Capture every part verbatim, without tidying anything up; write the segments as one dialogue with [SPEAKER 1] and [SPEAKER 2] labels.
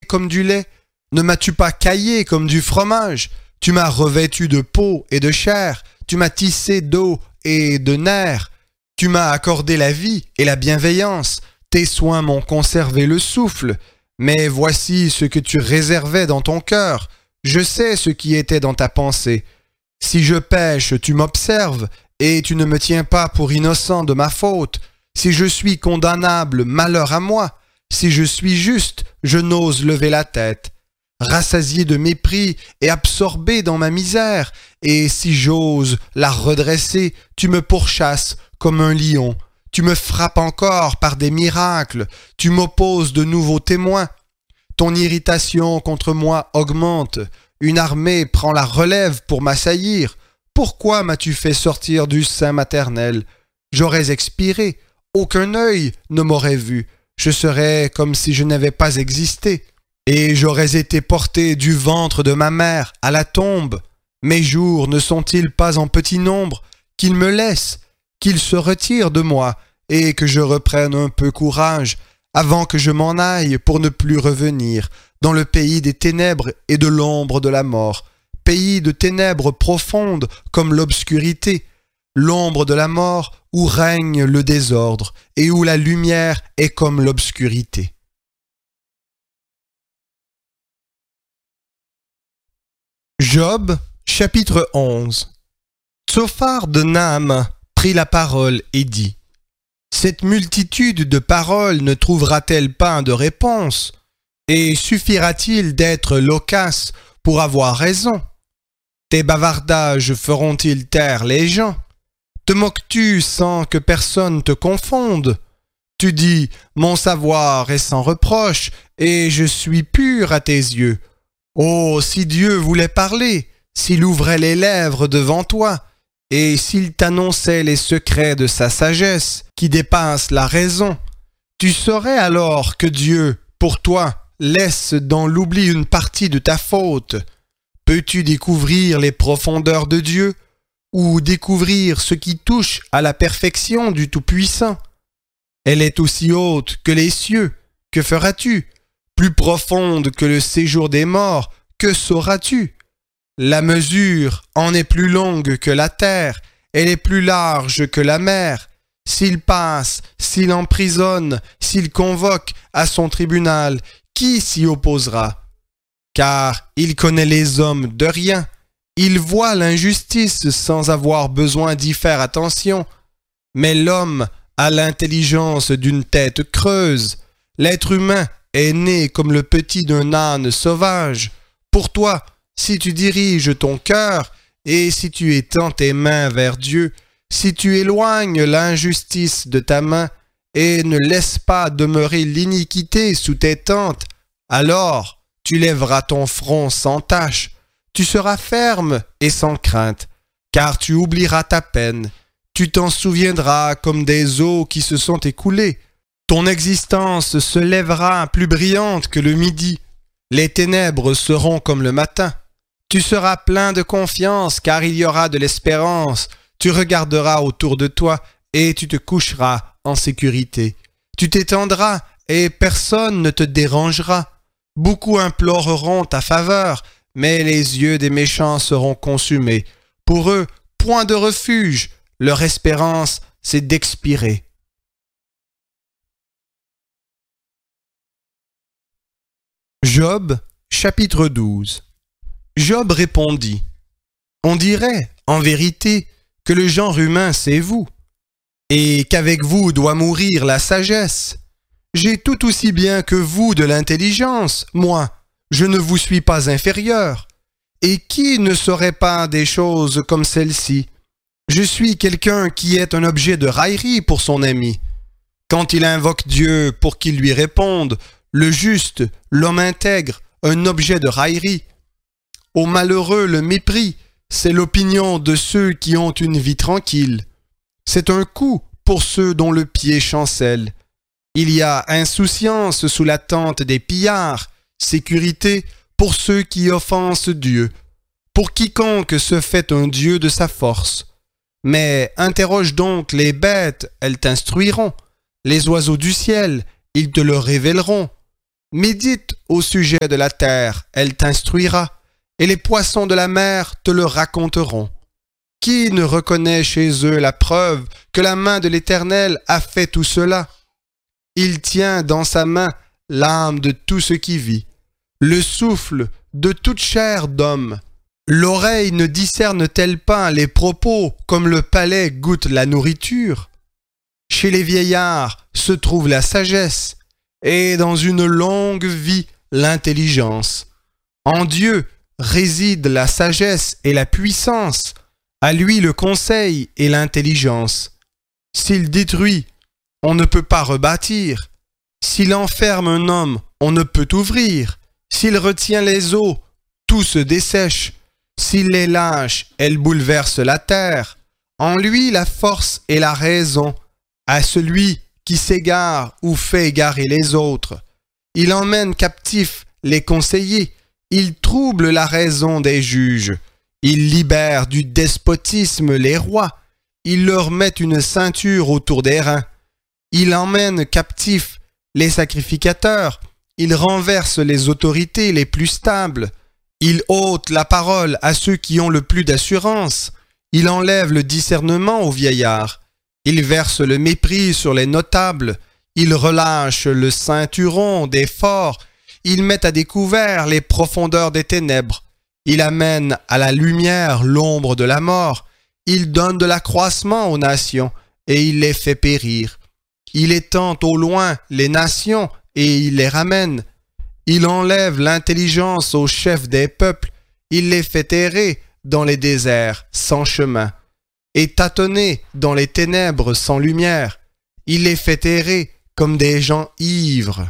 [SPEAKER 1] comme du lait? Ne m'as-tu pas caillé comme du fromage? Tu m'as revêtu de peau et de chair, tu m'as tissé d'eau et de nerfs. Tu m'as accordé la vie et la bienveillance, tes soins m'ont conservé le souffle. Mais voici ce que tu réservais dans ton cœur, je sais ce qui était dans ta pensée. Si je pêche, tu m'observes, et tu ne me tiens pas pour innocent de ma faute. Si je suis condamnable, malheur à moi. Si je suis juste, je n'ose lever la tête. Rassasié de mépris et absorbé dans ma misère, et si j'ose la redresser, tu me pourchasses comme un lion. Tu me frappes encore par des miracles, tu m'opposes de nouveaux témoins. Ton irritation contre moi augmente, une armée prend la relève pour m'assaillir. Pourquoi m'as-tu fait sortir du sein maternel? J'aurais expiré, aucun œil ne m'aurait vu, je serais comme si je n'avais pas existé. Et j'aurais été porté du ventre de ma mère à la tombe. Mes jours ne sont-ils pas en petit nombre? Qu'il me laisse, qu'il se retire de moi, et que je reprenne un peu courage, avant que je m'en aille pour ne plus revenir, dans le pays des ténèbres et de l'ombre de la mort, pays de ténèbres profondes comme l'obscurité, l'ombre de la mort où règne le désordre, et où la lumière est comme l'obscurité. Job, chapitre onze. Tsophar de Naama prit la parole et dit: Cette multitude de paroles ne trouvera-t-elle pas de réponse? Et suffira-t-il d'être loquace pour avoir raison? Tes bavardages feront-ils taire les gens? Te moques-tu sans que personne te confonde? Tu dis: Mon savoir est sans reproche, et je suis pur à tes yeux. Oh, si Dieu voulait parler, s'il ouvrait les lèvres devant toi, et s'il t'annonçait les secrets de sa sagesse, qui dépassent la raison, tu saurais alors que Dieu, pour toi, laisse dans l'oubli une partie de ta faute. Peux-tu découvrir les profondeurs de Dieu, ou découvrir ce qui touche à la perfection du Tout-Puissant? Elle est aussi haute que les cieux, que feras-tu? Plus profonde que le séjour des morts, que sauras-tu? La mesure en est plus longue que la terre, elle est plus large que la mer. S'il passe, s'il emprisonne, s'il convoque à son tribunal, qui s'y opposera? Car il connaît les hommes de rien, il voit l'injustice sans avoir besoin d'y faire attention. Mais l'homme a l'intelligence d'une tête creuse, l'être humain est né comme le petit d'un âne sauvage. Pour toi, si tu diriges ton cœur, et si tu étends tes mains vers Dieu, si tu éloignes l'injustice de ta main, et ne laisses pas demeurer l'iniquité sous tes tentes, alors tu lèveras ton front sans tache, tu seras ferme et sans crainte, car tu oublieras ta peine, tu t'en souviendras comme des eaux qui se sont écoulées. Ton existence se lèvera plus brillante que le midi. Les ténèbres seront comme le matin. Tu seras plein de confiance car il y aura de l'espérance. Tu regarderas autour de toi et tu te coucheras en sécurité. Tu t'étendras et personne ne te dérangera. Beaucoup imploreront ta faveur, mais les yeux des méchants seront consumés. Pour eux, point de refuge. Leur espérance, c'est d'expirer. Job, chapitre douze. Job répondit: On dirait, en vérité, que le genre humain c'est vous, et qu'avec vous doit mourir la sagesse. J'ai tout aussi bien que vous de l'intelligence, moi, je ne vous suis pas inférieur. Et qui ne saurait pas des choses comme celle-ci? Je suis quelqu'un qui est un objet de raillerie pour son ami. Quand il invoque Dieu pour qu'il lui réponde, le juste, l'homme intègre, un objet de raillerie. Au malheureux, le mépris, c'est l'opinion de ceux qui ont une vie tranquille. C'est un coup pour ceux dont le pied chancelle. Il y a insouciance sous la tente des pillards, sécurité pour ceux qui offensent Dieu, pour quiconque se fait un Dieu de sa force. Mais interroge donc les bêtes, elles t'instruiront. Les oiseaux du ciel, ils te le révéleront. Médite au sujet de la terre, elle t'instruira, et les poissons de la mer te le raconteront. Qui ne reconnaît chez eux la preuve que la main de l'Éternel a fait tout cela? Il tient dans sa main l'âme de tout ce qui vit, le souffle de toute chair d'homme. L'oreille ne discerne-t-elle pas les propos comme le palais goûte la nourriture? Chez les vieillards se trouve la sagesse, et dans une longue vie l'intelligence. En Dieu réside la sagesse et la puissance, à lui le conseil et l'intelligence. S'il détruit, on ne peut pas rebâtir. S'il enferme un homme, on ne peut ouvrir. S'il retient les eaux, tout se dessèche. S'il les lâche, elles bouleversent la terre. En lui la force et la raison. À celui qui s'égare ou fait égarer les autres. Il emmène captifs les conseillers. Il trouble la raison des juges. Il libère du despotisme les rois. Il leur met une ceinture autour des reins. Il emmène captifs les sacrificateurs. Il renverse les autorités les plus stables. Il ôte la parole à ceux qui ont le plus d'assurance. Il enlève le discernement aux vieillards. Il verse le mépris sur les notables. Il relâche le ceinturon des forts. Il met à découvert les profondeurs des ténèbres. Il amène à la lumière l'ombre de la mort. Il donne de l'accroissement aux nations et il les fait périr. Il étend au loin les nations et il les ramène. Il enlève l'intelligence aux chefs des peuples. Il les fait errer dans les déserts sans chemin et tâtonner dans les ténèbres sans lumière. Il les fait errer comme des gens ivres.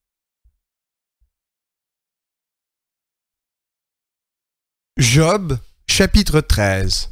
[SPEAKER 1] Job, chapitre treize.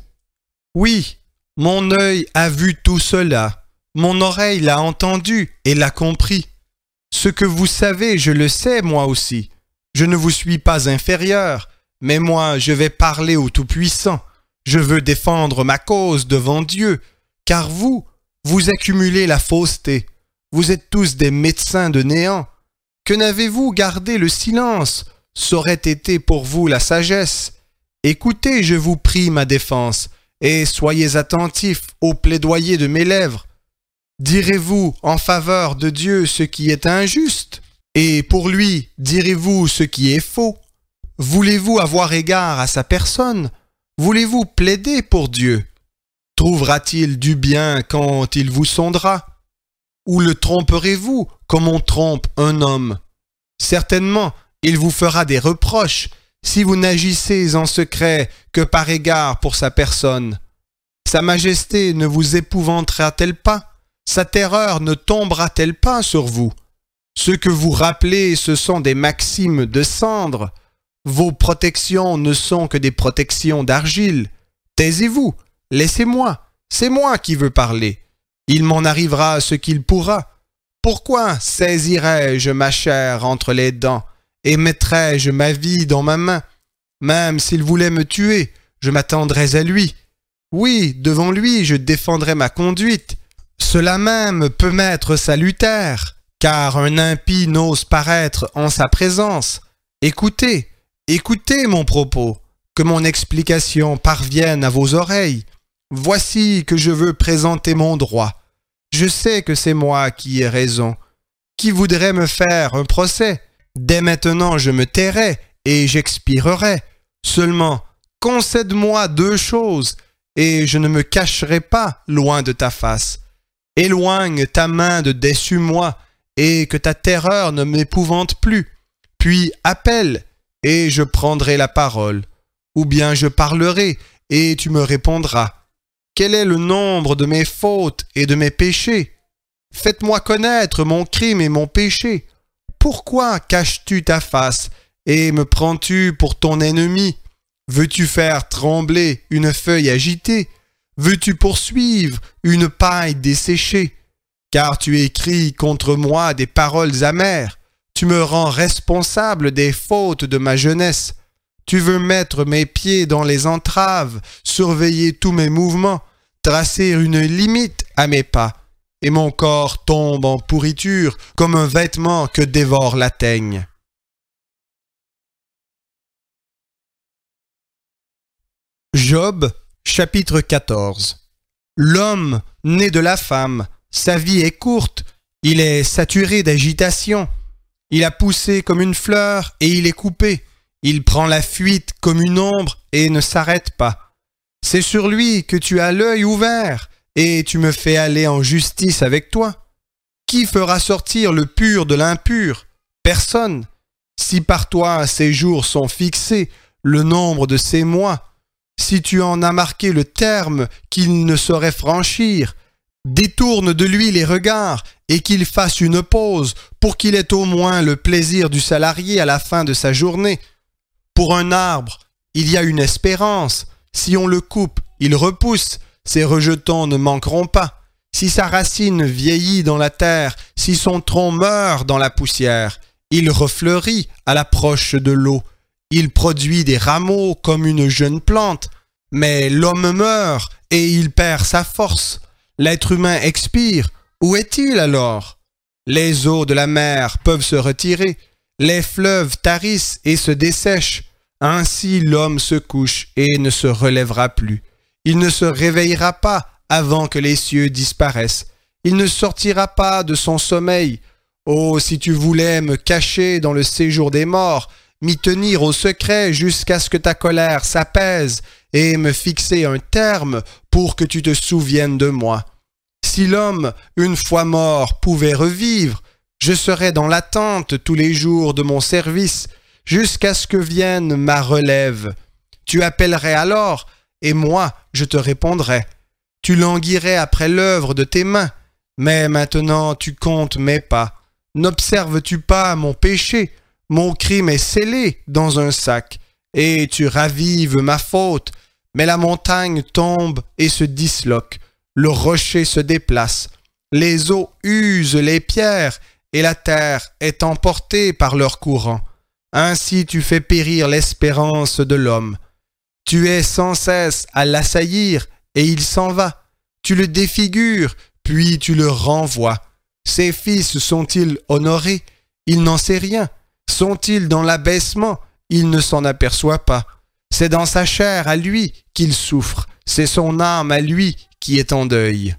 [SPEAKER 1] Oui, mon œil a vu tout cela, mon oreille l'a entendu et l'a compris. Ce que vous savez, je le sais moi aussi. Je ne vous suis pas inférieur, mais moi je vais parler au Tout-Puissant. Je veux défendre ma cause devant Dieu, car vous, vous accumulez la fausseté. Vous êtes tous des médecins de néant. Que n'avez-vous gardé le silence? C'aurait été pour vous la sagesse. Écoutez, je vous prie, ma défense, et soyez attentifs au plaidoyer de mes lèvres. Direz-vous en faveur de Dieu ce qui est injuste? Et pour lui, direz-vous ce qui est faux? Voulez-vous avoir égard à sa personne? Voulez-vous plaider pour Dieu? Trouvera-t-il du bien quand il vous sondera? Ou le tromperez-vous comme on trompe un homme? Certainement, il vous fera des reproches si vous n'agissez en secret que par égard pour sa personne. Sa majesté ne vous épouvantera-t-elle pas? Sa terreur ne tombera-t-elle pas sur vous? Ce que vous rappelez, ce sont des maximes de cendre. Vos protections ne sont que des protections d'argile. Taisez-vous, laissez-moi, c'est moi qui veux parler. Il m'en arrivera ce qu'il pourra. Pourquoi saisirais-je ma chair entre les dents et mettrais-je ma vie dans ma main? Même s'il voulait me tuer, je m'attendrais à lui. Oui, devant lui, je défendrais ma conduite. Cela même peut m'être salutaire, car un impie n'ose paraître en sa présence. Écoutez, écoutez mon propos, que mon explication parvienne à vos oreilles. Voici que je veux présenter mon droit. Je sais que c'est moi qui ai raison. Qui voudrait me faire un procès? Dès maintenant je me tairai et j'expirerai. Seulement, concède-moi deux choses, et je ne me cacherai pas loin de ta face. Éloigne ta main de dessus moi, et que ta terreur ne m'épouvante plus. Puis appelle, et je prendrai la parole. Ou bien je parlerai, et tu me répondras. Quel est le nombre de mes fautes et de mes péchés? Faites-moi connaître mon crime et mon péché. Pourquoi caches-tu ta face et me prends-tu pour ton ennemi? Veux-tu faire trembler une feuille agitée? Veux-tu poursuivre une paille desséchée? Car tu écris contre moi des paroles amères. Tu me rends responsable des fautes de ma jeunesse. Tu veux mettre mes pieds dans les entraves, surveiller tous mes mouvements, tracer une limite à mes pas. et mon corps tombe en pourriture comme un vêtement que dévore la teigne. Job, chapitre quatorze. L'homme, né de la femme, sa vie est courte, il est saturé d'agitation. Il a poussé comme une fleur et il est coupé. Il prend la fuite comme une ombre et ne s'arrête pas. C'est sur lui que tu as l'œil ouvert et tu me fais aller en justice avec toi. Qui fera sortir le pur de l'impur? Personne. Si par toi ses jours sont fixés, le nombre de ses mois, si tu en as marqué le terme qu'il ne saurait franchir, détourne de lui les regards et qu'il fasse une pause pour qu'il ait au moins le plaisir du salarié à la fin de sa journée. Pour un arbre, il y a une espérance. Si on le coupe, il repousse. Ses rejetons ne manqueront pas. Si sa racine vieillit dans la terre, si son tronc meurt dans la poussière, il refleurit à l'approche de l'eau. Il produit des rameaux comme une jeune plante. Mais l'homme meurt et il perd sa force. L'être humain expire. Où est-il alors? Les eaux de la mer peuvent se retirer. Les fleuves tarissent et se dessèchent. Ainsi l'homme se couche et ne se relèvera plus. Il ne se réveillera pas avant que les cieux disparaissent. Il ne sortira pas de son sommeil. Oh, si tu voulais me cacher dans le séjour des morts, m'y tenir au secret jusqu'à ce que ta colère s'apaise et me fixer un terme pour que tu te souviennes de moi. Si l'homme, une fois mort, pouvait revivre, je serais dans l'attente tous les jours de mon service, jusqu'à ce que vienne ma relève. Tu appellerais alors, et moi, je te répondrais. Tu languirais après l'œuvre de tes mains, mais maintenant tu comptes mes pas. N'observes-tu pas mon péché? Mon crime est scellé dans un sac, et tu ravives ma faute. Mais la montagne tombe et se disloque, le rocher se déplace, les eaux usent les pierres, et la terre est emportée par leur courant. Ainsi tu fais périr l'espérance de l'homme. Tu es sans cesse à l'assaillir, et il s'en va. Tu le défigures, puis tu le renvoies. Ses fils sont-ils honorés? Il n'en sait rien. Sont-ils dans l'abaissement? Il ne s'en aperçoit pas. C'est dans sa chair à lui qu'il souffre. C'est son âme à lui qui est en deuil.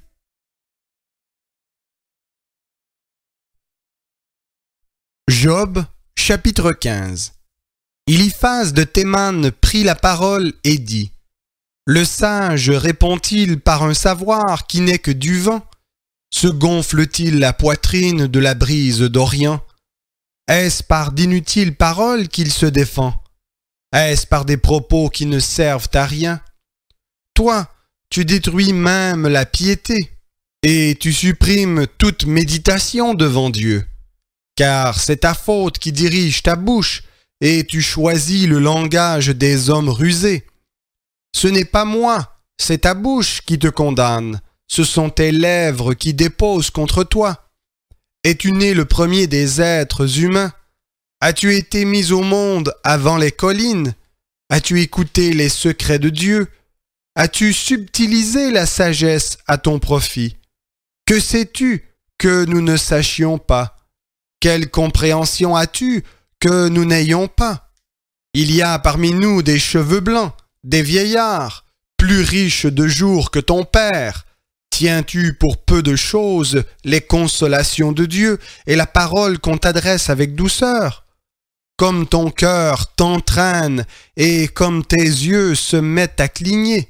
[SPEAKER 1] Job, chapitre quinze. Eliphaz de Théman prit la parole et dit: Le sage répond-il par un savoir qui n'est que du vent? Se gonfle-t-il la poitrine de la brise d'Orient? Est-ce par d'inutiles paroles qu'il se défend? Est-ce par des propos qui ne servent à rien? Toi, tu détruis même la piété, et tu supprimes toute méditation devant Dieu. Car c'est ta faute qui dirige ta bouche, et tu choisis le langage des hommes rusés. Ce n'est pas moi, c'est ta bouche qui te condamne. Ce sont tes lèvres qui déposent contre toi. Es-tu né le premier des êtres humains? As-tu été mis au monde avant les collines? As-tu écouté les secrets de Dieu? As-tu subtilisé la sagesse à ton profit? Que sais-tu que nous ne sachions pas? Quelle compréhension as-tu que nous n'ayons pas? Il y a parmi nous des cheveux blancs, des vieillards, plus riches de jours que ton père. Tiens-tu pour peu de choses les consolations de Dieu et la parole qu'on t'adresse avec douceur? Comme ton cœur t'entraîne et comme tes yeux se mettent à cligner.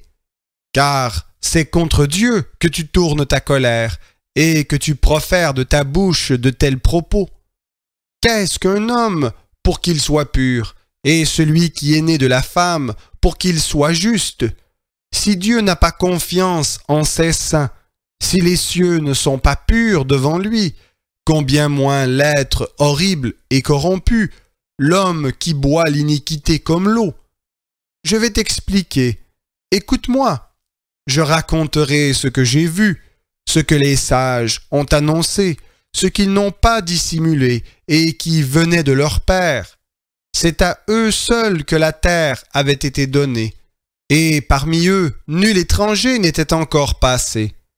[SPEAKER 1] Car c'est contre Dieu que tu tournes ta colère et que tu profères de ta bouche de tels propos. Qu'est-ce qu'un homme pour qu'il soit pur, et celui qui est né de la femme pour qu'il soit juste? Si Dieu n'a pas confiance en ses saints, si les cieux ne sont pas purs devant lui, combien moins l'être horrible et corrompu, l'homme qui boit l'iniquité comme l'eau? Je vais t'expliquer. Écoute-moi. Je raconterai ce que j'ai vu, ce que les sages ont annoncé, ce qu'ils n'ont pas dissimulé et qui venait de leur père. C'est à eux seuls que la terre avait été donnée, et parmi eux, nul étranger n'était encore passé.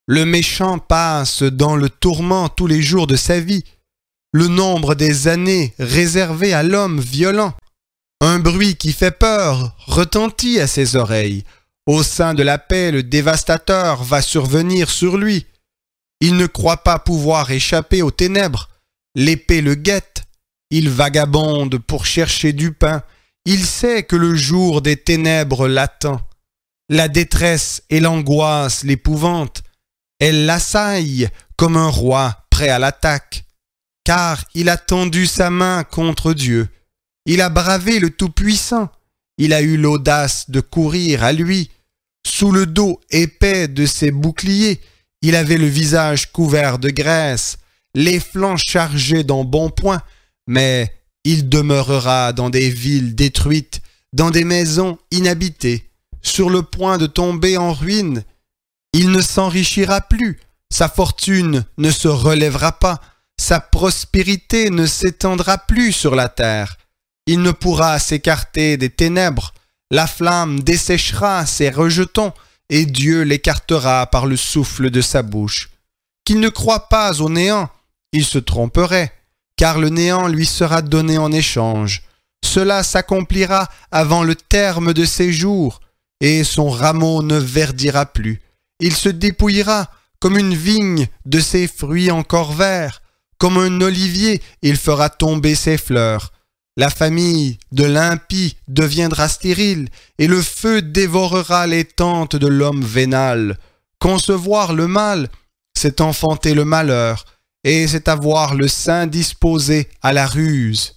[SPEAKER 1] Le méchant passe dans le tourment tous les jours de sa vie. Le nombre des années réservées à l'homme violent. Un bruit qui fait peur retentit à ses oreilles. Au sein de la paix, le dévastateur va survenir sur lui. Il ne croit pas pouvoir échapper aux ténèbres. L'épée le guette. Il vagabonde pour chercher du pain. Il sait que le jour des ténèbres l'attend. La détresse et l'angoisse l'épouvantent. Elle l'assaille comme un roi prêt à l'attaque. Car il a tendu sa main contre Dieu. Il a bravé le Tout-Puissant. Il a eu l'audace de courir à lui. Sous le dos épais de ses boucliers, il avait le visage couvert de graisse, les flancs chargés d'embonpoint, mais il demeurera dans des villes détruites, dans des maisons inhabitées, sur le point de tomber en ruine. Il ne s'enrichira plus, sa fortune ne se relèvera pas, sa prospérité ne s'étendra plus sur la terre. Il ne pourra s'écarter des ténèbres, la flamme desséchera ses rejetons, et Dieu l'écartera par le souffle de sa bouche. Qu'il ne croie pas au néant, il se tromperait, car le néant lui sera donné en échange. Cela s'accomplira avant le terme de ses jours, et son rameau ne verdira plus. Il se dépouillera comme une vigne de ses fruits encore verts, comme un olivier, il fera tomber ses fleurs. La famille de l'impie deviendra stérile, et le feu dévorera les tentes de l'homme vénal. Concevoir le mal, c'est enfanter le malheur, et c'est avoir le sein disposé à la ruse.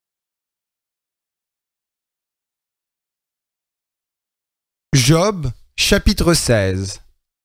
[SPEAKER 1] Job, chapitre seize.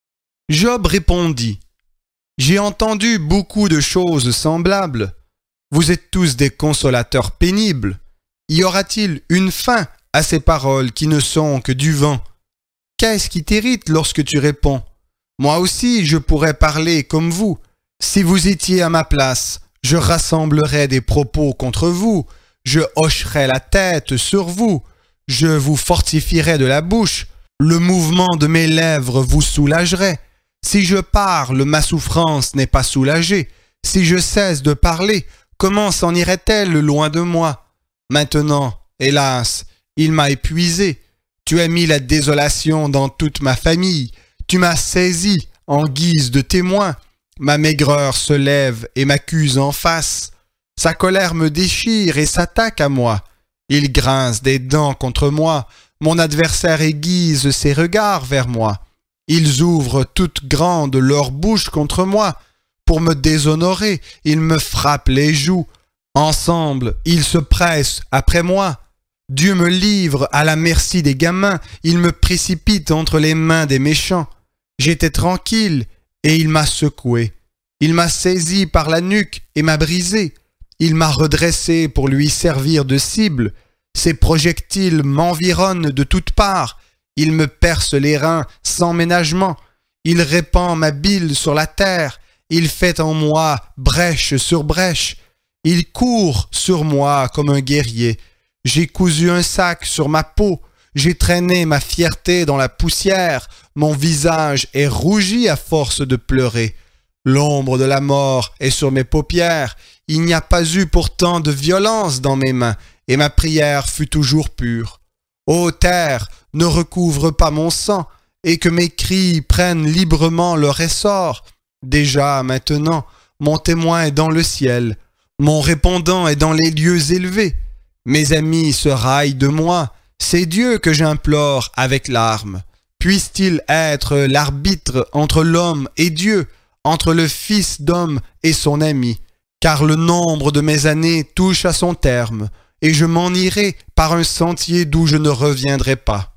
[SPEAKER 1] Job répondit: « J'ai entendu beaucoup de choses semblables. Vous êtes tous des consolateurs pénibles. Y aura-t-il une fin à ces paroles qui ne sont que du vent? Qu'est-ce qui t'irrite lorsque tu réponds? Moi aussi, je pourrais parler comme vous. Si vous étiez à ma place, je rassemblerais des propos contre vous. Je hocherais la tête sur vous. Je vous fortifierais de la bouche. Le mouvement de mes lèvres vous soulagerait. Si je parle, ma souffrance n'est pas soulagée. Si je cesse de parler, comment s'en irait-elle loin de moi? Maintenant, hélas, il m'a épuisé. Tu as mis la désolation dans toute ma famille. Tu m'as saisi en guise de témoin. Ma maigreur se lève et m'accuse en face. Sa colère me déchire et s'attaque à moi. Il grince des dents contre moi. Mon adversaire aiguise ses regards vers moi. Ils ouvrent toutes grandes leur bouche contre moi. Pour me déshonorer, ils me frappent les joues. Ensemble, ils se pressent après moi. Dieu me livre à la merci des gamins. Il me précipite entre les mains des méchants. J'étais tranquille et il m'a secoué. Il m'a saisi par la nuque et m'a brisé. Il m'a redressé pour lui servir de cible. Ses projectiles m'environnent de toutes parts. Il me perce les reins sans ménagement. Il répand ma bile sur la terre. Il fait en moi brèche sur brèche. Il court sur moi comme un guerrier. J'ai cousu un sac sur ma peau. J'ai traîné ma fierté dans la poussière. Mon visage est rougi à force de pleurer. L'ombre de la mort est sur mes paupières. Il n'y a pas eu pourtant de violence dans mes mains, et ma prière fut toujours pure. Ô terre, ne recouvre pas mon sang, et que mes cris prennent librement leur essor. Déjà, maintenant, mon témoin est dans le ciel. Mon répondant est dans les lieux élevés. Mes amis se raillent de moi. C'est Dieu que j'implore avec larmes. Puisse-t-il être l'arbitre entre l'homme et Dieu, entre le fils d'homme et son ami? Car le nombre de mes années touche à son terme, et je m'en irai par un sentier d'où je ne reviendrai pas.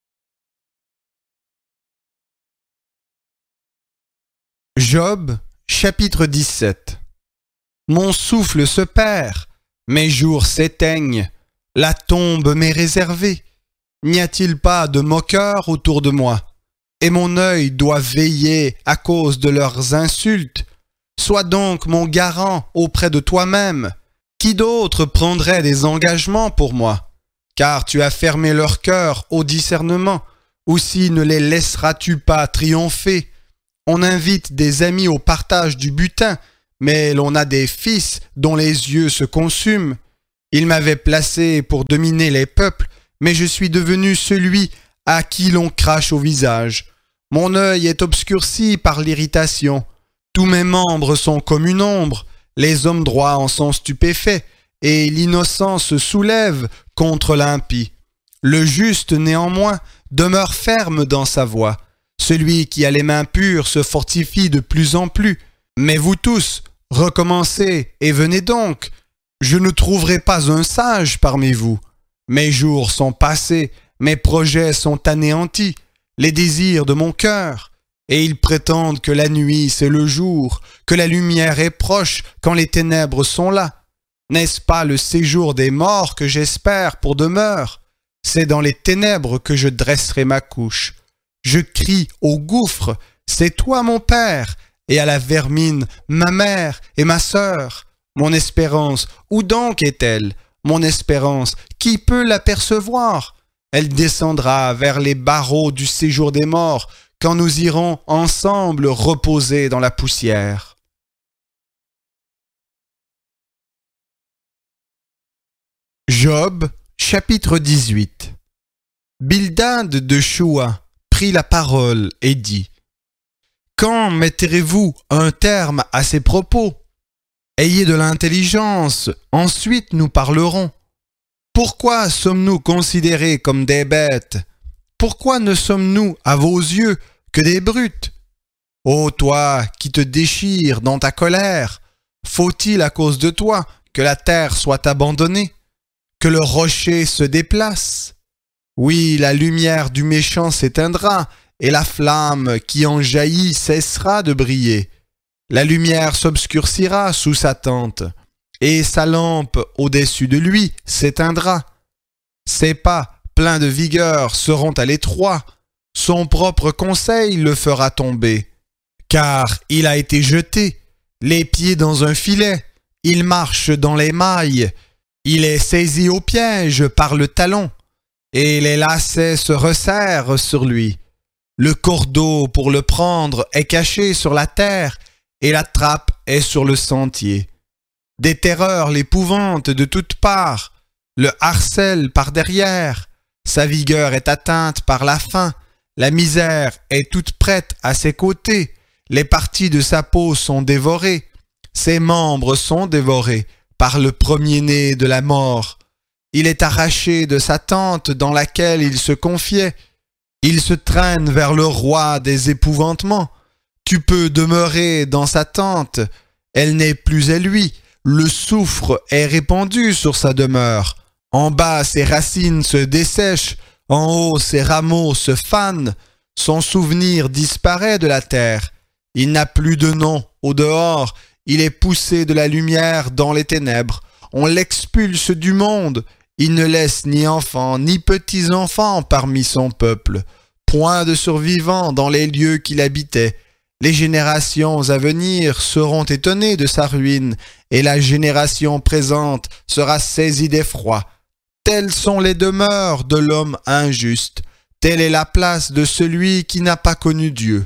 [SPEAKER 1] Job, chapitre dix-sept. Mon souffle se perd, mes jours s'éteignent, la tombe m'est réservée. N'y a-t-il pas de moqueurs autour de moi? Et mon œil doit veiller à cause de leurs insultes. Sois donc mon garant auprès de toi-même. Qui d'autre prendrait des engagements pour moi? Car tu as fermé leur cœur au discernement. Aussi ne les laisseras-tu pas triompher? On invite des amis au partage du butin, mais l'on a des fils dont les yeux se consument. Il m'avait placé pour dominer les peuples, mais je suis devenu celui à qui l'on crache au visage. Mon œil est obscurci par l'irritation. Tous mes membres sont comme une ombre. Les hommes droits en sont stupéfaits, et l'innocent se soulève contre l'impie. Le juste, néanmoins, demeure ferme dans sa voie. Celui qui a les mains pures se fortifie de plus en plus. Mais vous tous, recommencez et venez donc. Je ne trouverai pas un sage parmi vous. Mes jours sont passés, mes projets sont anéantis, les désirs de mon cœur. Et ils prétendent que la nuit c'est le jour, que la lumière est proche quand les ténèbres sont là. N'est-ce pas le séjour des morts que j'espère pour demeure? C'est dans les ténèbres que je dresserai ma couche. Je crie au gouffre, c'est toi mon père, et à la vermine, ma mère et ma sœur. Mon espérance, où donc est-elle? Mon espérance, qui peut l'apercevoir? Elle descendra vers les barreaux du séjour des morts, quand nous irons ensemble reposer dans la poussière. Job, chapitre dix-huit. Bildad de Choua prit la parole et dit: Quand mettrez-vous un terme à ces propos? Ayez de l'intelligence, ensuite nous parlerons. Pourquoi sommes-nous considérés comme des bêtes? Pourquoi ne sommes-nous, à vos yeux, que des brutes? Ô toi qui te déchires dans ta colère, faut-il à cause de toi que la terre soit abandonnée, que le rocher se déplace? Oui, la lumière du méchant s'éteindra, et la flamme qui en jaillit cessera de briller. La lumière s'obscurcira sous sa tente, et sa lampe au-dessus de lui s'éteindra. Ses pas, pleins de vigueur, seront à l'étroit. Son propre conseil le fera tomber. Car il a été jeté, les pieds dans un filet, il marche dans les mailles, il est saisi au piège par le talon, et les lacets se resserrent sur lui. Le cordeau pour le prendre est caché sur la terre, et la trappe est sur le sentier. Des terreurs l'épouvantent de toutes parts, le harcèlent par derrière. Sa vigueur est atteinte par la faim, la misère est toute prête à ses côtés, les parties de sa peau sont dévorées, ses membres sont dévorés par le premier-né de la mort. Il est arraché de sa tente dans laquelle il se confiait, il se traîne vers le roi des épouvantements. Tu peux demeurer dans sa tente, elle n'est plus à lui, le soufre est répandu sur sa demeure. En bas, ses racines se dessèchent, en haut, ses rameaux se fanent, son souvenir disparaît de la terre. Il n'a plus de nom au dehors, il est poussé de la lumière dans les ténèbres. On l'expulse du monde, il ne laisse ni enfants ni petits-enfants parmi son peuple. Point de survivants dans les lieux qu'il habitait. Les générations à venir seront étonnées de sa ruine, et la génération présente sera saisie d'effroi. Telles sont les demeures de l'homme injuste, telle est la place de celui qui n'a pas connu Dieu.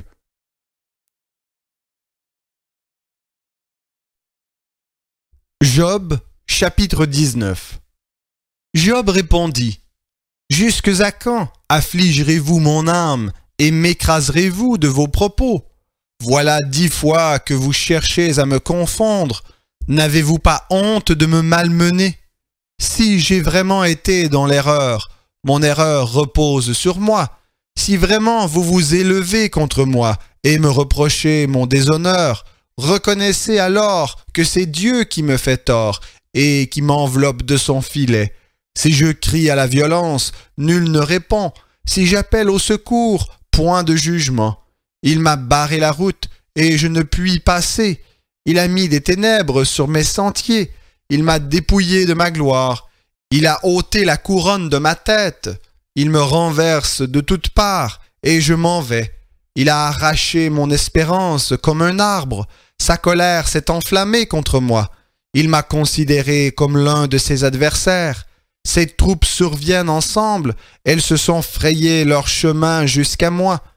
[SPEAKER 1] Job, chapitre dix-neuf. Job répondit: Jusque à quand affligerez-vous mon âme et m'écraserez-vous de vos propos? Voilà dix fois que vous cherchez à me confondre. N'avez-vous pas honte de me malmener? Si j'ai vraiment été dans l'erreur, mon erreur repose sur moi. Si vraiment vous vous élevez contre moi et me reprochez mon déshonneur, reconnaissez alors que c'est Dieu qui me fait tort et qui m'enveloppe de son filet. Si je crie à la violence, nul ne répond. Si j'appelle au secours, point de jugement. Il m'a barré la route et je ne puis passer. Il a mis des ténèbres sur mes sentiers. Il m'a dépouillé de ma gloire. Il a ôté la couronne de ma tête. Il me renverse de toutes parts et je m'en vais. Il a arraché mon espérance comme un arbre. Sa colère s'est enflammée contre moi. Il m'a considéré comme l'un de ses adversaires. Ses troupes surviennent ensemble. Elles se sont frayées leur chemin jusqu'à moi.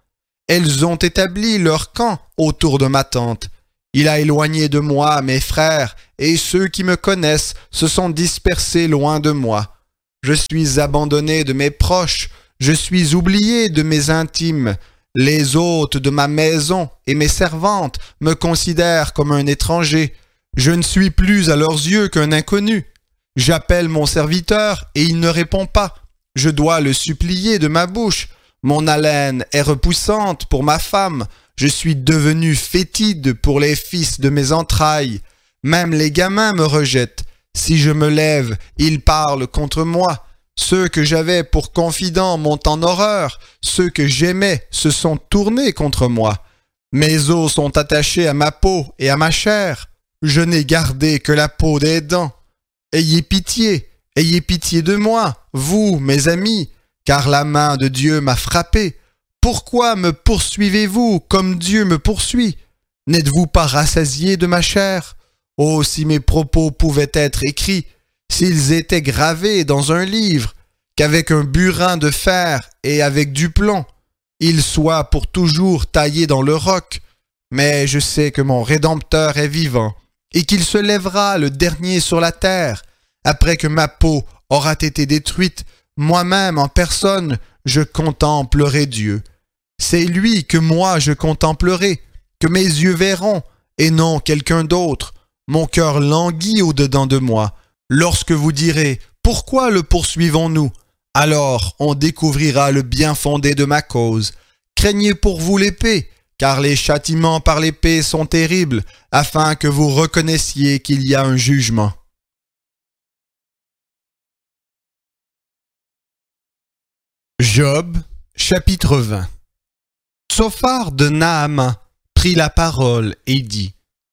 [SPEAKER 2] Elles ont établi leur camp autour de ma tente. Il a éloigné de moi mes frères, et ceux qui me connaissent se sont dispersés loin de moi. Je suis abandonné de mes proches, je suis oublié de mes intimes. Les hôtes de ma maison et mes servantes me considèrent comme un étranger. Je ne suis plus à leurs yeux qu'un inconnu. J'appelle mon serviteur et il ne répond pas. Je dois le supplier de ma bouche. Mon haleine est repoussante pour ma femme. Je suis devenu fétide pour les fils de mes entrailles. Même les gamins me rejettent. Si je me lève, ils parlent contre moi. Ceux que j'avais pour confidents m'ont en horreur. Ceux que j'aimais se sont tournés contre moi. Mes os sont attachés à ma peau et à ma chair. Je n'ai gardé que la peau des dents. Ayez pitié, ayez pitié de moi, vous, mes amis, car la main de Dieu m'a frappé. Pourquoi me poursuivez-vous comme Dieu me poursuit? N'êtes-vous pas rassasiés de ma chair? Oh, si mes propos pouvaient être écrits, s'ils étaient gravés dans un livre, qu'avec un burin de fer et avec du plomb, ils soient pour toujours taillés dans le roc. Mais je sais que mon Rédempteur est vivant, et qu'il se lèvera le dernier sur la terre. Après que ma peau aura été détruite, moi-même en personne, je contemplerai Dieu. C'est lui que moi je contemplerai, que mes yeux verront, et non quelqu'un d'autre. Mon cœur languit au-dedans de moi. Lorsque vous direz « Pourquoi le poursuivons-nous » alors on découvrira le bien fondé de ma cause. Craignez pour vous l'épée, car les châtiments par l'épée sont terribles, afin que vous reconnaissiez qu'il y a un jugement.
[SPEAKER 1] Job, chapitre vingt. Tsophar de Naama prit la parole et dit: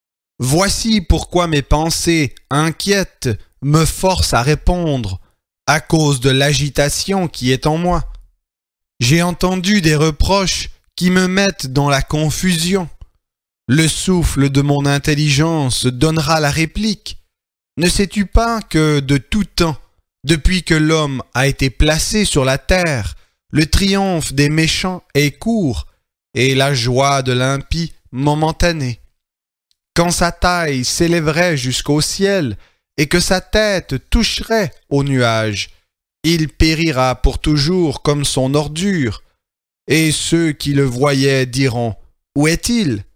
[SPEAKER 1] Voici pourquoi mes pensées inquiètes me forcent à répondre, à cause de l'agitation qui est en moi. J'ai entendu des reproches qui me mettent dans la confusion. Le souffle de mon intelligence donnera la réplique. Ne sais-tu pas que de tout temps, depuis que l'homme a été placé sur la terre, le triomphe des méchants est court et la joie de l'impie momentanée? Quand sa taille s'élèverait jusqu'au ciel et que sa tête toucherait aux nuages, il périra pour toujours comme son ordure. Et ceux qui le voyaient diront: Où est-il?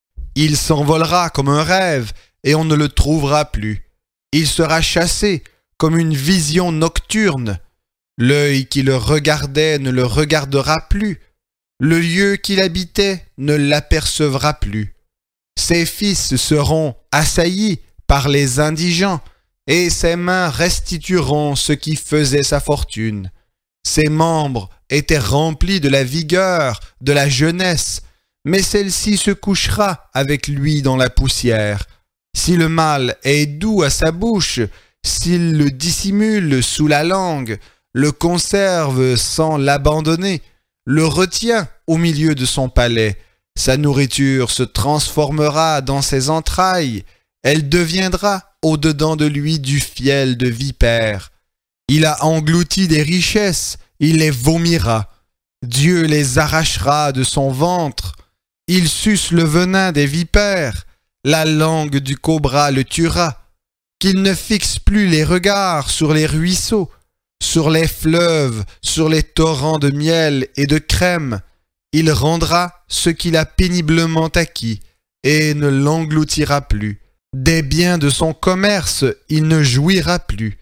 [SPEAKER 1] Il s'envolera comme un rêve et on ne le trouvera plus. Il sera chassé comme une vision nocturne. L'œil qui le regardait ne le regardera plus. Le lieu qu'il habitait ne l'apercevra plus. Ses fils seront assaillis par les indigents et ses mains restitueront ce qui faisait sa fortune. Ses membres étaient remplis de la vigueur, de la jeunesse, mais celle-ci se couchera avec lui dans la poussière. Si le mal est doux à sa bouche, s'il le dissimule sous la langue, le conserve sans l'abandonner, le retient au milieu de son palais, sa nourriture se transformera dans ses entrailles, elle deviendra au-dedans de lui du fiel de vipère. Il a englouti des richesses, il les vomira. Dieu les arrachera de son ventre. Il suce le venin des vipères. La langue du cobra le tuera. Qu'il ne fixe plus les regards sur les ruisseaux, sur les fleuves, sur les torrents de miel et de crème. Il rendra ce qu'il a péniblement acquis et ne l'engloutira plus. Des biens de son commerce, il ne jouira plus,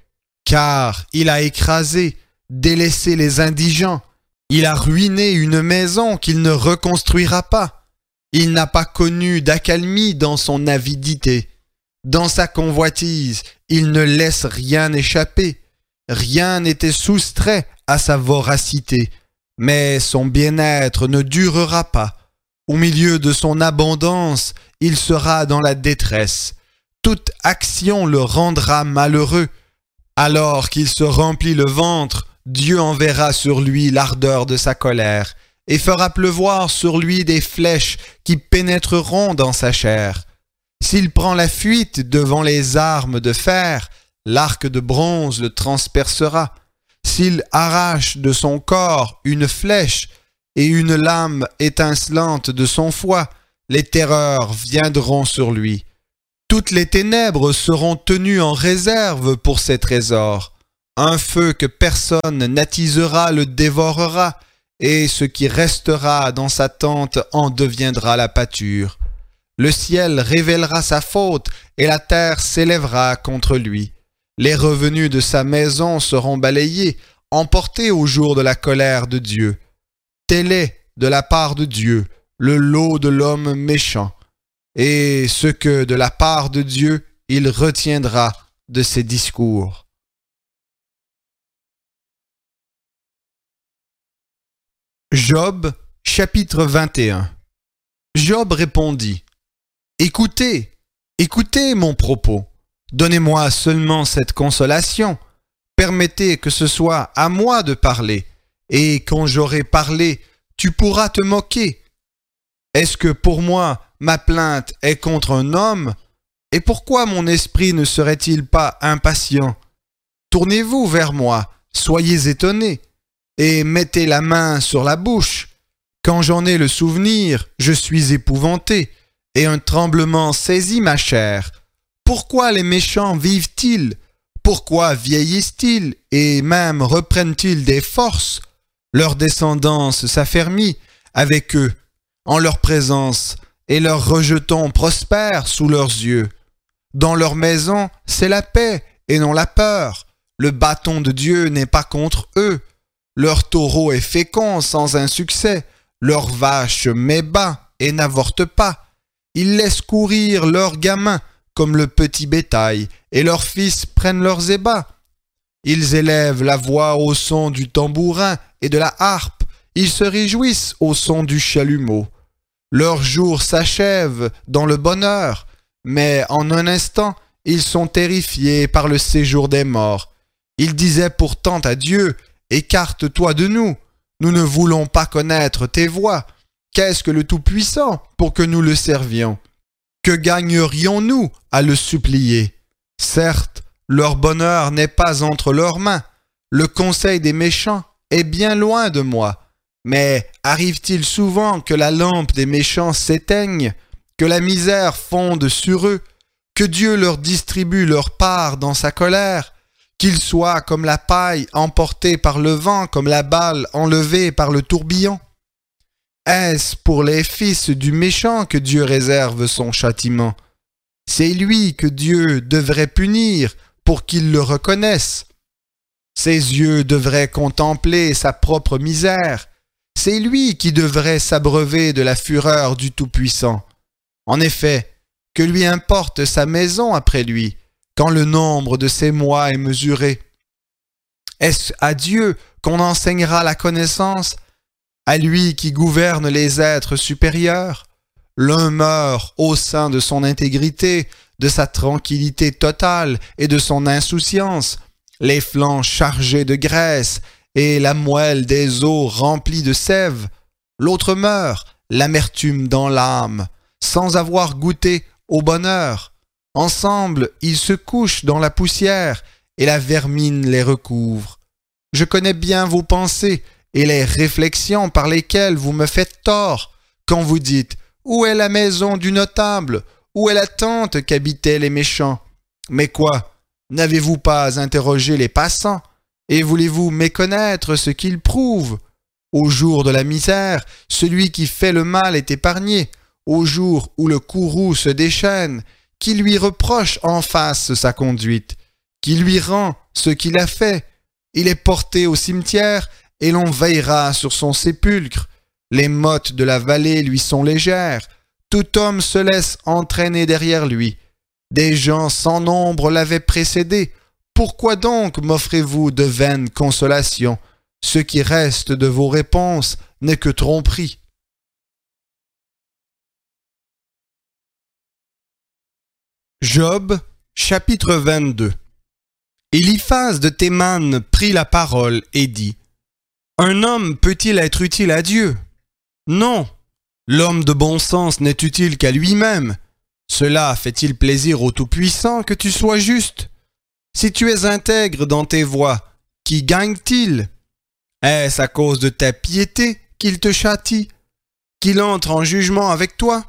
[SPEAKER 1] car il a écrasé, délaissé les indigents. Il a ruiné une maison qu'il ne reconstruira pas. Il n'a pas connu d'accalmie dans son avidité. Dans sa convoitise, il ne laisse rien échapper. Rien n'était soustrait à sa voracité. Mais son bien-être ne durera pas. Au milieu de son abondance, il sera dans la détresse. Toute action le rendra malheureux. Alors qu'il se remplit le ventre, Dieu enverra sur lui l'ardeur de sa colère et fera pleuvoir sur lui des flèches qui pénétreront dans sa chair. S'il prend la fuite devant les armes de fer, l'arc de bronze le transpercera. S'il arrache de son corps une flèche,
[SPEAKER 2] et une lame étincelante de son foie, les terreurs viendront sur lui. Toutes les ténèbres seront tenues en réserve pour ses trésors. Un feu que personne n'attisera le dévorera, et ce qui restera dans sa tente en deviendra la pâture. Le ciel révélera sa faute, et la terre s'élèvera contre lui. Les revenus de sa maison seront balayés, emportés au jour de la colère de Dieu. Tel est, de la part de Dieu, le lot de l'homme méchant, et ce que, de la part de Dieu, il retiendra de ses discours.
[SPEAKER 1] Job, chapitre vingt et un.
[SPEAKER 2] Job répondit, « Écoutez, écoutez mon propos. Donnez-moi seulement cette consolation. Permettez que ce soit à moi de parler, et quand j'aurai parlé, tu pourras te moquer. Est-ce que pour moi, ma plainte est contre un homme? Et pourquoi mon esprit ne serait-il pas impatient? Tournez-vous vers moi, soyez étonnés, et mettez la main sur la bouche. Quand j'en ai le souvenir, je suis épouvanté, et un tremblement saisit ma chair. Pourquoi les méchants vivent-ils? Pourquoi vieillissent-ils et même reprennent-ils des forces? Leur descendance s'affermit avec eux, en leur présence, et leurs rejetons prospèrent sous leurs yeux. Dans leur maison, c'est la paix et non la peur. Le bâton de Dieu n'est pas contre eux. Leur taureau est fécond sans un succès. Leur vache met bas et n'avorte pas. Ils laissent courir leurs gamins comme le petit bétail, et leurs fils prennent leurs ébats. Ils élèvent la voix au son du tambourin et de la harpe. Ils se réjouissent au son du chalumeau. Leurs jours s'achèvent dans le bonheur, mais en un instant, ils sont terrifiés par le séjour des morts. Ils disaient pourtant à Dieu, « Écarte-toi de nous, nous ne voulons pas connaître tes voies. Qu'est-ce que le Tout-Puissant pour que nous le servions? Que gagnerions-nous à le supplier? Certes, leur bonheur n'est pas entre leurs mains. Le conseil des méchants est bien loin de moi. Mais arrive-t-il souvent que la lampe des méchants s'éteigne, que la misère fonde sur eux, que Dieu leur distribue leur part dans sa colère, qu'ils soient comme la paille emportée par le vent, comme la balle enlevée par le tourbillon? Est-ce pour les fils du méchant que Dieu réserve son châtiment? C'est lui que Dieu devrait punir pour qu'il le reconnaisse. Ses yeux devraient contempler sa propre misère. C'est lui qui devrait s'abreuver de la fureur du Tout-Puissant. En effet, que lui importe sa maison après lui, quand le nombre de ses mois est mesuré? Est-ce à Dieu qu'on enseignera la connaissance? À lui qui gouverne les êtres supérieurs? L'un meurt au sein de son intégrité, de sa tranquillité totale et de son insouciance, les flancs chargés de graisse et la moelle des os remplie de sève. L'autre meurt, l'amertume dans l'âme, sans avoir goûté au bonheur. Ensemble, ils se couchent dans la poussière et la vermine les recouvre. Je connais bien vos pensées et les réflexions par lesquelles vous me faites tort, quand vous dites « Où est la maison du notable? Où est la tente qu'habitaient les méchants? » Mais quoi? N'avez-vous pas interrogé les passants? Et voulez-vous méconnaître ce qu'ils prouvent? Au jour de la misère, celui qui fait le mal est épargné. Au jour où le courroux se déchaîne, qui lui reproche en face sa conduite? Qui lui rend ce qu'il a fait? Il est porté au cimetière et l'on veillera sur son sépulcre. Les mottes de la vallée lui sont légères. Tout homme se laisse entraîner derrière lui. Des gens sans nombre l'avaient précédé. Pourquoi donc m'offrez-vous de vaines consolations? Ce qui reste de vos réponses n'est que tromperie.
[SPEAKER 1] Job, chapitre vingt-deux. Eliphaz de Théman prit la parole et dit: Un homme peut-il être utile à Dieu? Non, l'homme de bon sens n'est utile qu'à lui-même. Cela fait-il plaisir au Tout-Puissant que tu sois juste? Si tu es intègre dans tes voies, qui gagne-t-il? Est-ce à cause de ta piété qu'il te châtie, qu'il entre en jugement avec toi?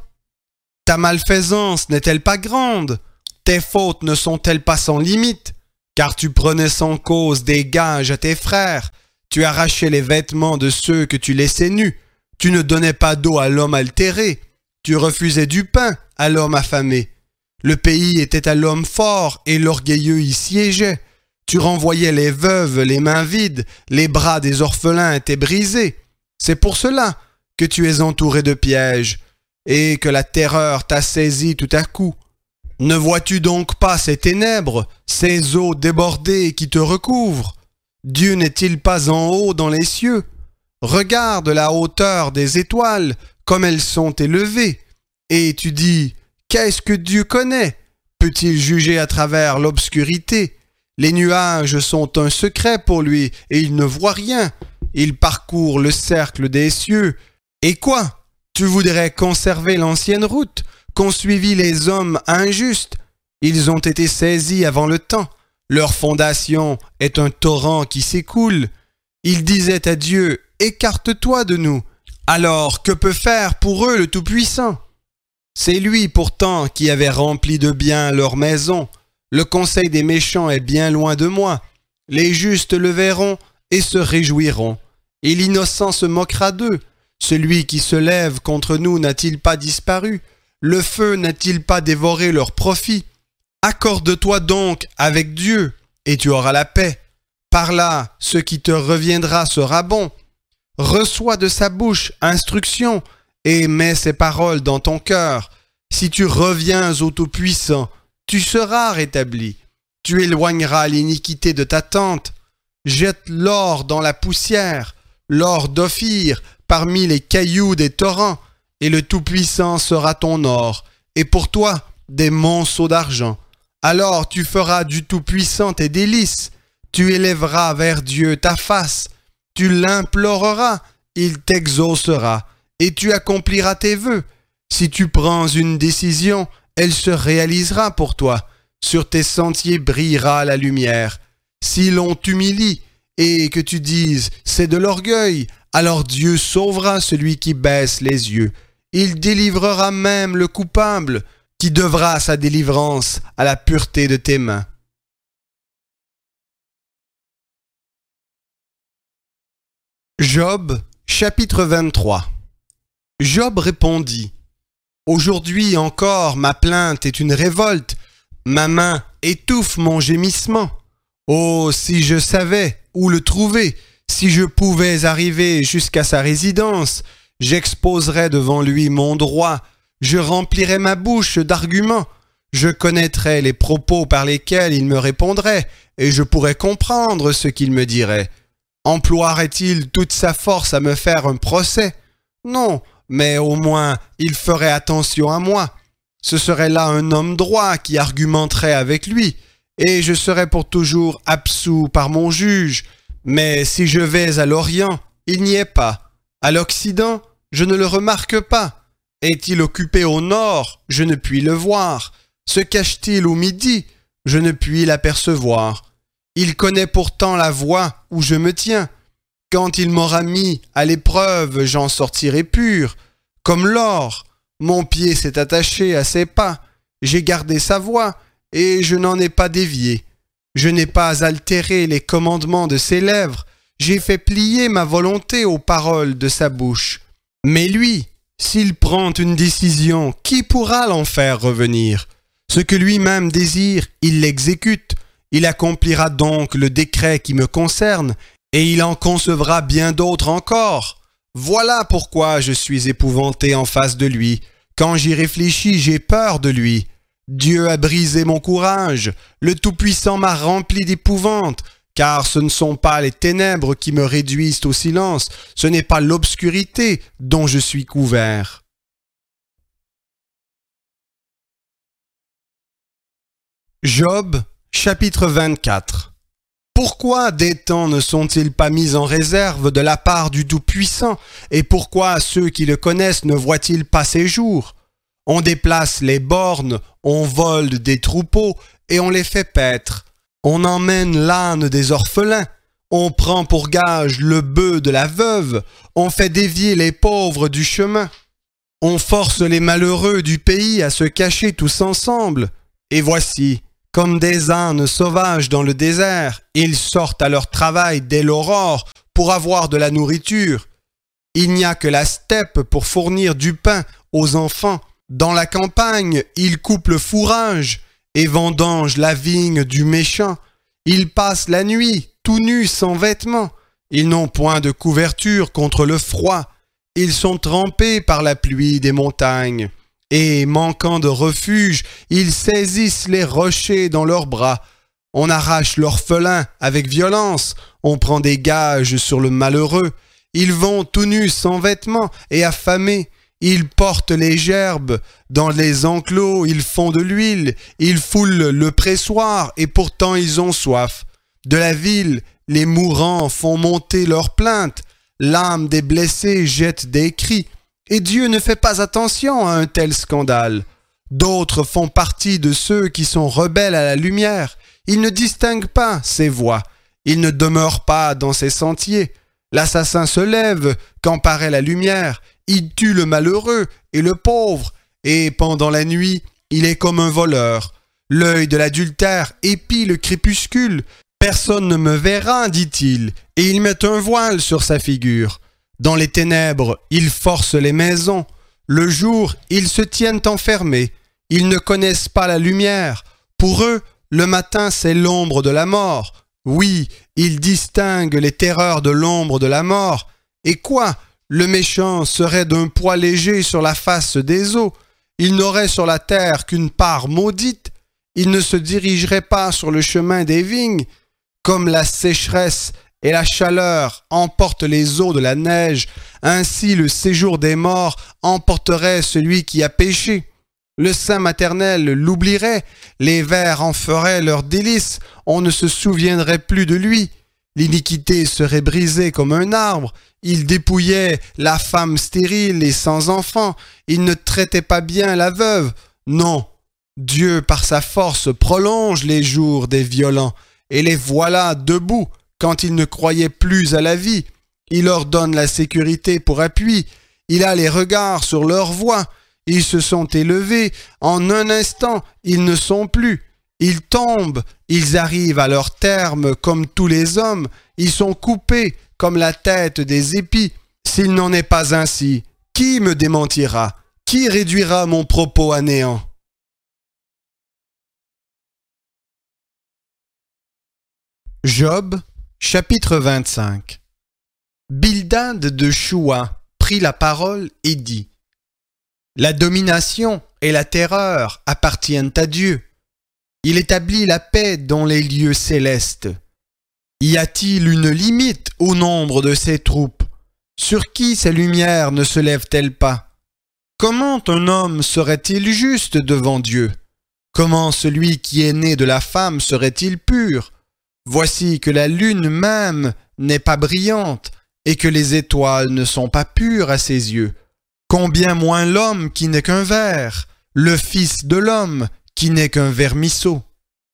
[SPEAKER 1] Ta malfaisance n'est-elle pas grande? Tes fautes ne sont-elles pas sans limite? Car tu prenais sans cause des gages à tes frères, tu arrachais les vêtements de ceux que tu laissais nus, tu ne donnais pas d'eau à l'homme altéré, tu refusais du pain à l'homme affamé. Le pays était à l'homme fort et l'orgueilleux y siégeait. Tu renvoyais les veuves les mains vides, les bras des orphelins étaient brisés. C'est pour cela que tu es entouré de pièges et que la terreur t'a saisi tout à coup. Ne vois-tu donc pas ces ténèbres, ces eaux débordées qui te recouvrent? Dieu n'est-il pas en haut dans les cieux? Regarde la hauteur des étoiles, comme elles sont élevées. Et tu dis, qu'est-ce que Dieu connaît? Peut-il juger à travers l'obscurité? Les nuages sont un secret pour lui, et il ne voit rien. Il parcourt le cercle des cieux. Et quoi? Tu voudrais conserver l'ancienne route, qu'ont suivi les hommes injustes? Ils ont été saisis avant le temps. Leur fondation est un torrent qui s'écoule. Ils disaient à Dieu, écarte-toi de nous. Alors, que peut faire pour eux le Tout-Puissant? C'est lui pourtant qui avait rempli de bien leur maison. Le conseil des méchants est bien loin de moi. Les justes le verront et se réjouiront. Et l'innocent se moquera d'eux. Celui qui se lève contre nous n'a-t-il pas disparu? Le feu n'a-t-il pas dévoré leur profit? Accorde-toi donc avec Dieu, et tu auras la paix. Par là, ce qui te reviendra sera bon. Reçois de sa bouche instruction, et mets ses paroles dans ton cœur. Si tu reviens au Tout-Puissant, tu seras rétabli. Tu éloigneras l'iniquité de ta tente. Jette l'or dans la poussière, l'or d'Ophir parmi les cailloux des torrents, et le Tout-Puissant sera ton or, et pour toi des monceaux d'argent. Alors tu feras du Tout-Puissant tes délices, tu élèveras vers Dieu ta face, tu l'imploreras, il t'exaucera, et tu accompliras tes vœux. Si tu prends une décision, elle se réalisera pour toi. Sur tes sentiers brillera la lumière. Si l'on t'humilie et que tu dises « c'est de l'orgueil », alors Dieu sauvera celui qui baisse les yeux. Il délivrera même le coupable qui devra sa délivrance à la pureté de tes mains. Job, chapitre vingt-trois. Job répondit: Aujourd'hui encore ma plainte est une révolte, ma main étouffe mon gémissement. Oh, si je savais où le trouver, si je pouvais arriver jusqu'à sa résidence, j'exposerais devant lui mon droit, je remplirais ma bouche d'arguments, je connaîtrais les propos par lesquels il me répondrait, et je pourrais comprendre ce qu'il me dirait. Emploierait-il toute sa force à me faire un procès? Non, mais au moins il ferait attention à moi. Ce serait là un homme droit qui argumenterait avec lui, et je serais pour toujours absous par mon juge. Mais si je vais à l'Orient, il n'y est pas. À l'Occident, je ne le remarque pas. Est-il occupé au nord? Je ne puis le voir. Se cache-t-il au midi? Je ne puis l'apercevoir. Il connaît pourtant la voie où je me tiens. Quand il m'aura mis à l'épreuve, j'en sortirai pur. Comme l'or, mon pied s'est attaché à ses pas. J'ai gardé sa voie, et je n'en ai pas dévié. Je n'ai pas altéré les commandements de ses lèvres. J'ai fait plier ma volonté aux paroles de sa bouche. Mais lui, s'il prend une décision, qui pourra l'en faire revenir? Ce que lui-même désire, il l'exécute. Il accomplira donc le décret qui me concerne, et il en concevra bien d'autres encore. Voilà pourquoi je suis épouvanté en face de lui. Quand j'y réfléchis, j'ai peur de lui. Dieu a brisé mon courage, le Tout-Puissant m'a rempli d'épouvante, car ce ne sont pas les ténèbres qui me réduisent au silence, ce n'est pas l'obscurité dont je suis couvert. Job, chapitre vingt-quatre. Pourquoi des temps ne sont-ils pas mis en réserve de la part du Tout-Puissant, et pourquoi ceux qui le connaissent ne voient-ils pas ses jours? On déplace les bornes, on vole des troupeaux et on les fait paître. On emmène l'âne des orphelins,
[SPEAKER 2] On prend pour gage le bœuf de la veuve, on fait dévier les pauvres du chemin. On force les malheureux du pays à se cacher tous ensemble. Et voici, comme des ânes sauvages dans le désert, ils sortent à leur travail dès l'aurore pour avoir de la nourriture. Il n'y a que la steppe pour fournir du pain aux enfants. Dans la campagne, ils coupent le fourrage et vendangent la vigne du méchant. Ils passent la nuit, tout nus, sans vêtements. Ils n'ont point de couverture contre le froid. Ils sont trempés par la pluie des montagnes. Et, manquant de refuge, ils saisissent les rochers dans leurs bras. On arrache l'orphelin avec violence. On prend des gages sur le malheureux. Ils vont tout nus, sans vêtements et affamés. Ils portent les gerbes. Dans les enclos, ils font de l'huile. Ils foulent le pressoir et pourtant ils ont soif. De la ville, les mourants font monter leurs plaintes. L'âme des blessés jette des cris. Et Dieu ne fait pas attention à un tel scandale. D'autres font partie de ceux qui sont rebelles à la lumière. Ils ne distinguent pas ses voies. Ils ne demeurent pas dans ses sentiers. L'assassin se lève quand paraît la lumière. Il tue le malheureux et le pauvre. Et pendant la nuit, il est comme un voleur. L'œil de l'adultère épie le crépuscule. Personne ne me verra, dit-il, et il met un voile sur sa figure. Dans les ténèbres, ils forcent les maisons. Le jour, ils se tiennent enfermés. Ils ne connaissent pas la lumière. Pour eux, le matin, c'est l'ombre de la mort. Oui, ils distinguent les terreurs de l'ombre de la mort. Et quoi? Le méchant serait d'un poids léger sur la face des eaux. Il n'aurait sur la terre qu'une part maudite. Il ne se dirigerait pas sur le chemin des vignes. Comme la sécheresse et la chaleur emportent les eaux de la neige, ainsi le séjour des morts emporterait celui qui a péché. Le sein maternel l'oublierait, les vers en feraient leur délice, on ne se souviendrait plus de lui. L'iniquité serait brisée comme un arbre, il dépouillait la femme stérile et sans enfant, il ne traitait pas bien la veuve. Non, Dieu par sa force prolonge les jours des violents, et les voilà debout quand ils ne croyaient plus à la vie. Il leur donne la sécurité pour appui. Il a les regards sur leur voie. Ils se sont élevés. En un instant, ils ne sont plus. Ils tombent. Ils arrivent à leur terme comme tous les hommes. Ils sont coupés comme la tête des épis. S'il n'en est pas ainsi, qui me démentira? Qui réduira mon propos à néant? Job, chapitre vingt-cinq. Bildad de Choua prit la parole et dit: La domination et la terreur appartiennent à Dieu. Il établit la paix dans les lieux célestes. Y a-t-il une limite au nombre de ses troupes? Sur qui ses lumières ne se lèvent-elles pas? Comment un homme serait-il juste devant Dieu? Comment celui qui est né de la femme serait-il pur? Voici que la lune même n'est pas brillante et que les étoiles ne sont pas pures à ses yeux. Combien moins l'homme qui n'est qu'un ver, le fils de l'homme qui n'est qu'un vermisseau.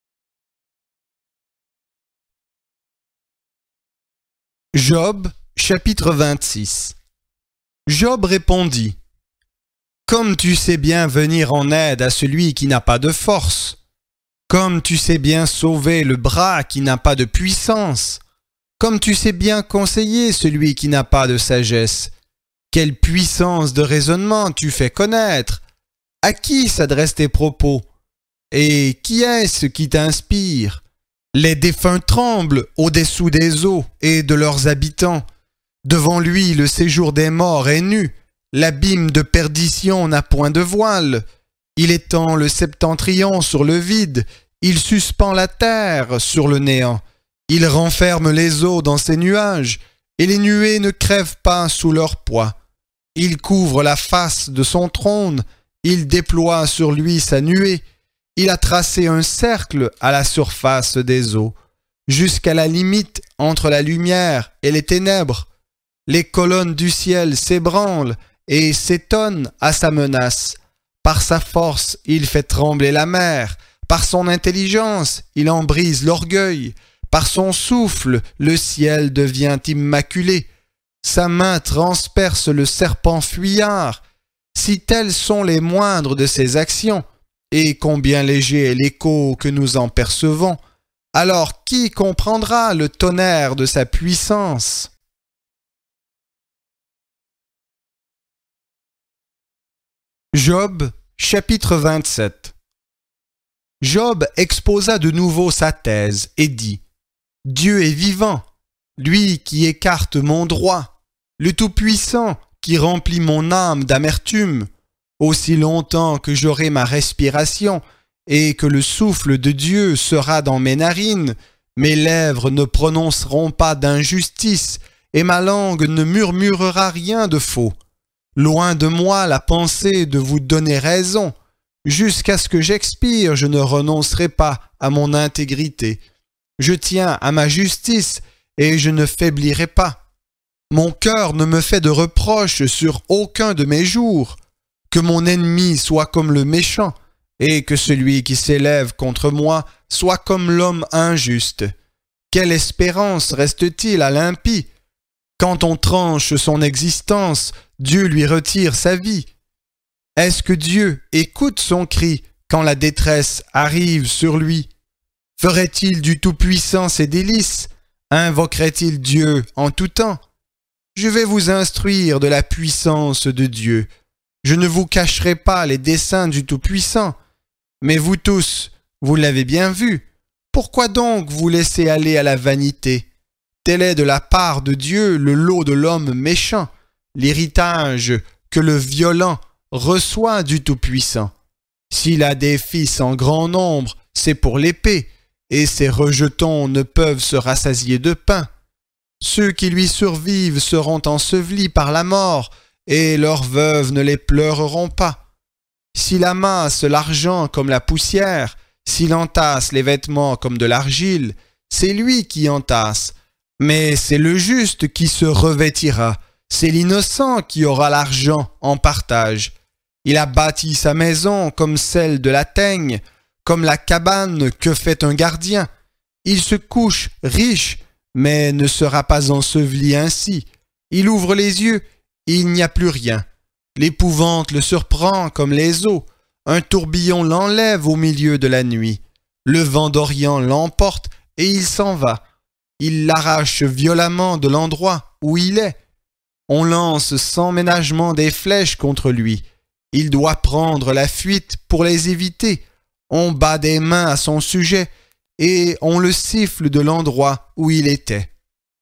[SPEAKER 2] Job, chapitre vingt-six. Job répondit: Comme tu sais bien venir en aide à celui qui n'a pas de force, comme tu sais bien sauver le bras qui n'a pas de puissance, comme tu sais bien conseiller celui qui n'a pas de sagesse, quelle puissance de raisonnement tu fais connaître! À qui s'adressent tes propos? Et qui est-ce qui t'inspire? Les défunts tremblent au-dessous des eaux et de leurs habitants. Devant lui, le séjour des morts est nu. L'abîme de perdition n'a point de voile. Il étend le septentrion sur le vide. Il suspend la terre sur le néant. Il renferme les eaux dans ses nuages, et les nuées ne crèvent pas sous leur poids. Il couvre la face de son trône. Il déploie sur lui sa nuée. Il a tracé un cercle à la surface des eaux, jusqu'à la limite entre la lumière et les ténèbres. Les colonnes du ciel s'ébranlent et s'étonnent à sa menace. Par sa force, il fait trembler la mer. Par son intelligence, il en brise l'orgueil. Par son souffle, le ciel devient immaculé. Sa main transperce le serpent fuyard. Si tels sont les moindres de ses actions, et combien léger est l'écho que nous en percevons, alors qui comprendra le tonnerre de sa puissance?
[SPEAKER 1] Job, chapitre vingt-sept. Job exposa de nouveau sa thèse et dit : « Dieu est vivant, lui qui écarte mon droit, le Tout-Puissant qui remplit mon âme d'amertume, aussi longtemps que j'aurai ma respiration et que le souffle de Dieu sera dans mes narines, mes lèvres ne prononceront pas d'injustice et ma langue ne murmurera rien de faux. Loin de moi la pensée de vous donner raison. Jusqu'à ce que j'expire, je ne renoncerai pas à mon intégrité. Je tiens à ma justice et je ne faiblirai pas. Mon cœur ne me fait de reproches sur aucun de mes jours. Que mon ennemi soit comme le méchant et que celui qui s'élève contre moi soit comme l'homme injuste. Quelle espérance reste-t-il à l'impie? Quand on tranche son existence, Dieu lui retire sa vie. Est-ce que Dieu écoute son cri quand la détresse arrive sur lui? Ferait-il du Tout-Puissant ses délices? Invoquerait-il Dieu en tout temps? Je vais vous instruire de la puissance de Dieu. Je ne vous cacherai pas les desseins du Tout-Puissant. Mais vous tous, vous l'avez bien vu. Pourquoi donc vous laissez aller à la vanité? Tel est de la part de Dieu le lot de l'homme méchant, l'héritage que le violent reçoit du Tout-Puissant. S'il a des fils en grand nombre, c'est pour l'épée, et ses rejetons ne peuvent se rassasier de pain. Ceux qui lui survivent seront ensevelis par la mort, et leurs veuves ne les pleureront pas. S'il amasse l'argent comme la poussière, s'il entasse les vêtements comme de l'argile, c'est lui qui entasse, mais c'est le juste qui se revêtira, c'est l'innocent qui aura l'argent en partage. Il a bâti sa maison comme celle de la teigne, comme la cabane que fait un gardien. Il se couche riche, mais ne sera pas enseveli ainsi. Il ouvre les yeux, il n'y a plus rien. L'épouvante le surprend comme les eaux. Un tourbillon l'enlève au milieu de la nuit. Le vent d'Orient l'emporte et il s'en va. Il l'arrache violemment de l'endroit où il est. On lance sans ménagement des flèches contre lui. Il doit prendre la fuite pour les éviter. On bat des mains à son sujet et on le siffle de l'endroit où il était.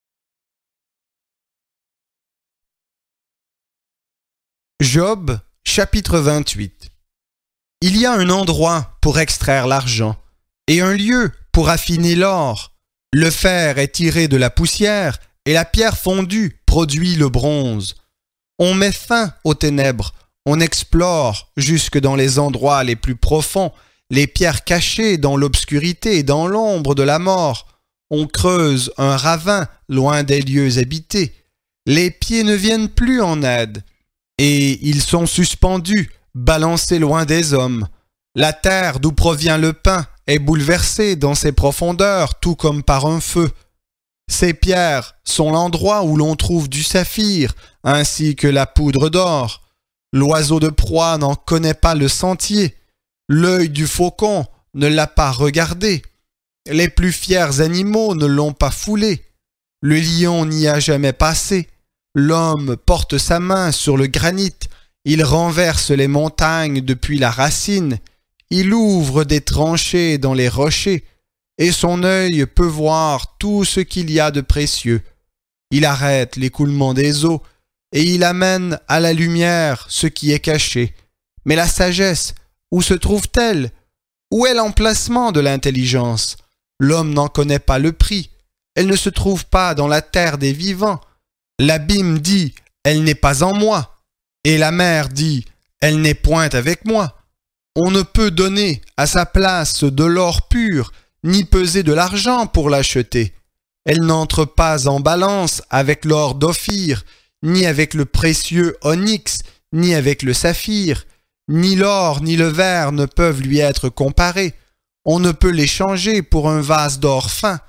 [SPEAKER 1] Job, chapitre vingt-huit. Il y a un endroit pour extraire l'argent et un lieu pour affiner l'or. Le fer est tiré de la poussière et la pierre fondue produit le bronze. On met fin aux ténèbres, on explore jusque dans les endroits les plus profonds, les pierres cachées dans l'obscurité et dans l'ombre de la mort. On creuse un ravin loin des lieux habités. Les pieds ne viennent plus en aide. Et ils sont suspendus, balancés loin des hommes. La terre d'où provient le pain est bouleversée dans ses profondeurs, tout comme par un feu. Ces pierres sont l'endroit où l'on trouve du saphir, ainsi que la poudre d'or. L'oiseau de proie n'en connaît pas le sentier. L'œil du faucon ne l'a pas regardé. Les plus fiers animaux ne l'ont pas foulé. Le lion n'y a jamais passé. L'homme porte sa main sur le granit, il renverse les montagnes depuis la racine, il ouvre des tranchées dans les rochers, et son œil peut voir tout ce qu'il y a de précieux. Il arrête l'écoulement des eaux, et il amène à la lumière ce qui est caché. Mais la sagesse, où se trouve-t-elle? Où est l'emplacement de l'intelligence? L'homme n'en connaît pas le prix, elle ne se trouve pas dans la terre des vivants. L'abîme dit « Elle n'est pas en moi » et la mer dit « Elle n'est point avec moi ». On ne peut donner à sa place de l'or pur, ni peser de l'argent pour l'acheter. Elle n'entre pas en balance avec l'or d'Ophir, ni avec le précieux onyx, ni avec le saphir. Ni l'or ni le verre ne peuvent lui être comparés. On ne peut les changer pour un vase d'or fin.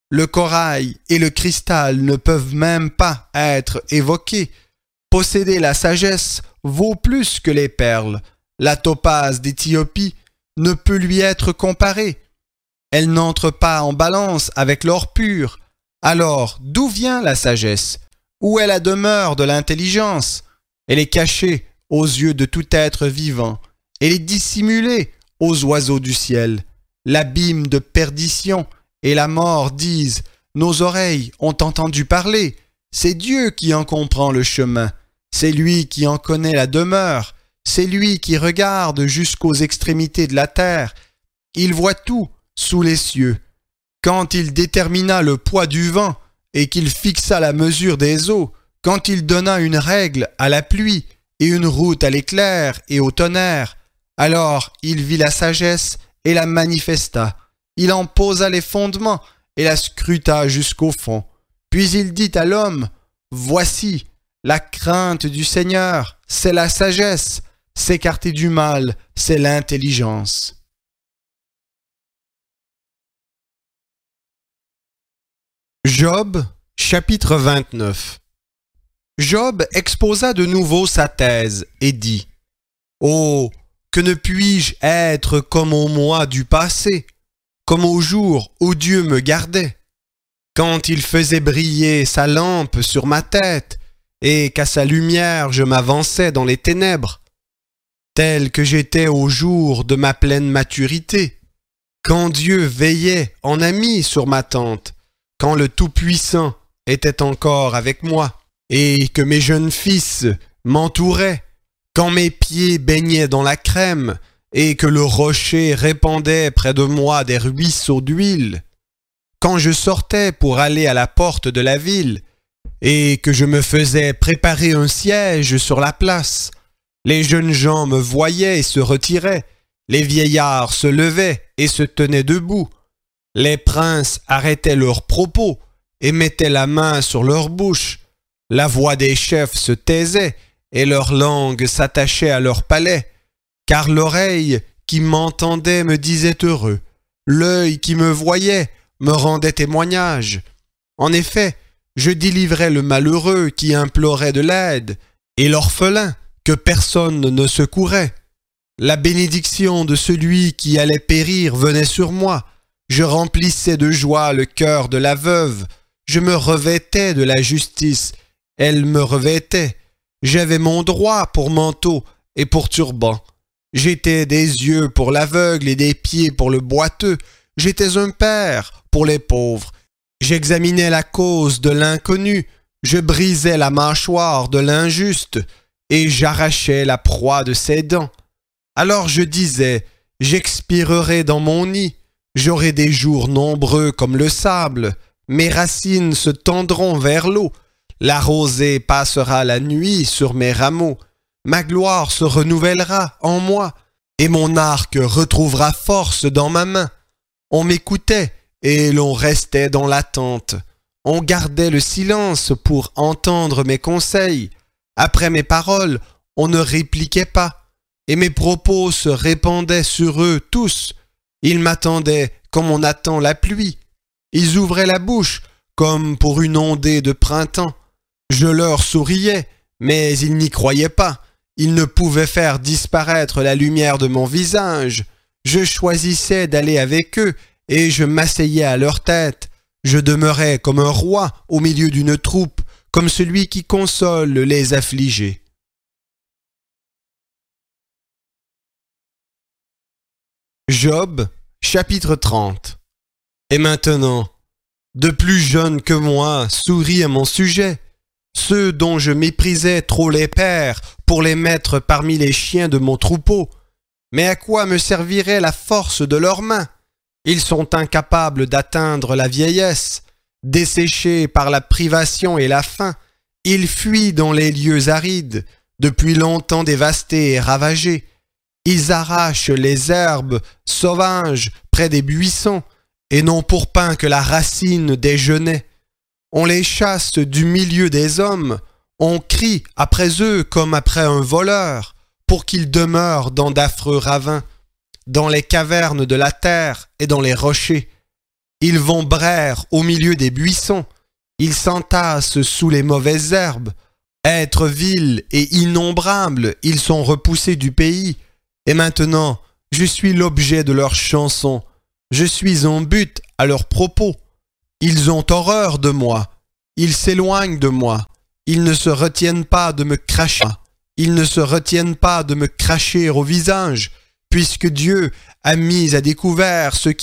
[SPEAKER 2] Le corail et le cristal ne peuvent même pas être évoqués. Posséder la sagesse vaut plus que les perles. La topaze d'Éthiopie ne peut lui être comparée. Elle n'entre pas en balance avec l'or pur. Alors, d'où vient la sagesse? Où est la demeure de l'intelligence? Elle est cachée aux yeux de tout être vivant. Elle est dissimulée aux oiseaux du ciel. L'abîme de perdition et la mort disent « Nos oreilles ont entendu parler. C'est Dieu qui en comprend le chemin. C'est lui qui en connaît la demeure. C'est lui qui regarde jusqu'aux extrémités de la terre. Il voit tout sous les cieux. Quand il détermina le poids du vent et qu'il fixa la mesure des eaux, quand il donna une règle à la pluie et une route à l'éclair et au tonnerre, alors il vit la sagesse et la manifesta. Il en posa les fondements et la scruta jusqu'au fond. Puis il dit à l'homme, « Voici, la crainte du Seigneur, c'est la sagesse, s'écarter du mal, c'est l'intelligence. »
[SPEAKER 1] Job, chapitre vingt-neuf. Job exposa de nouveau sa thèse et dit « Oh, que ne puis-je être comme au mois du passé, comme au jour où Dieu me gardait, quand il faisait briller sa lampe sur ma tête et qu'à sa lumière je m'avançais dans les ténèbres, tel que j'étais au jour de ma pleine maturité, quand Dieu veillait en ami sur ma tente, quand le Tout-Puissant était encore avec moi, et que mes jeunes fils m'entouraient, quand mes pieds baignaient dans la crème, et que le rocher répandait près de moi des ruisseaux d'huile, quand je sortais pour aller à la porte de la ville, et que je me faisais préparer un siège sur la place, les jeunes gens me voyaient et se retiraient, les vieillards se levaient et se tenaient debout, les princes arrêtaient leurs propos et mettaient la main sur leur bouche, la voix des chefs se taisait et leur langue s'attachait à leur palais, car l'oreille qui m'entendait me disait heureux, l'œil qui me voyait me rendait témoignage. En effet, je délivrais le malheureux qui implorait de l'aide, et l'orphelin que personne ne secourait. La bénédiction de celui qui allait périr venait sur moi. Je remplissais de joie le cœur de la veuve. Je me revêtais de la justice. Elle me revêtait. J'avais mon droit pour manteau et pour turban. J'étais des yeux pour l'aveugle et des pieds pour le boiteux. J'étais un père pour les pauvres. J'examinais la cause de l'inconnu. Je brisais la mâchoire de l'injuste et j'arrachais la proie de ses dents. Alors je disais, j'expirerai dans mon nid. J'aurai des jours nombreux comme le sable. Mes racines se tendront vers l'eau. La rosée passera la nuit sur mes rameaux. Ma gloire se renouvellera en moi, et mon arc retrouvera force dans ma main. On m'écoutait, et l'on restait dans l'attente. On gardait le silence pour entendre mes conseils. Après mes paroles, on ne répliquait pas, et mes propos se répandaient sur eux tous. Ils m'attendaient comme on attend la pluie. Ils ouvraient la bouche comme pour une ondée de printemps. Je leur souriais, mais ils n'y croyaient pas. Ils ne pouvaient faire disparaître la lumière de mon visage. Je choisissais d'aller avec eux et je m'asseyais à leur tête. Je demeurais comme un roi au milieu d'une troupe, comme celui qui console les affligés. Job, chapitre trente. Et maintenant, de plus jeunes que moi sourient à mon sujet, ceux dont je méprisais trop les pères pour les mettre parmi les chiens de mon troupeau. Mais à quoi me servirait la force de leurs mains? Ils sont incapables d'atteindre la vieillesse. Desséchés par la privation et la faim, ils fuient dans les lieux arides, depuis longtemps dévastés et ravagés. Ils arrachent les herbes sauvages près des buissons et n'ont pour pain que la racine des genêts. On les chasse du milieu des hommes, on crie après eux comme après un voleur, pour qu'ils demeurent dans d'affreux ravins, dans les cavernes de la terre et dans les rochers.
[SPEAKER 2] Ils vont braire au milieu des buissons. Ils s'entassent sous les mauvaises herbes. Êtres vils et innombrables, ils sont repoussés du pays. Et maintenant, je suis l'objet de leurs chansons. Je suis en but à leurs propos. Ils ont horreur de moi. Ils s'éloignent de moi. Ils ne se retiennent pas de me cracher. Ils ne se retiennent pas de me cracher au visage, puisque Dieu a mis à découvert ce qui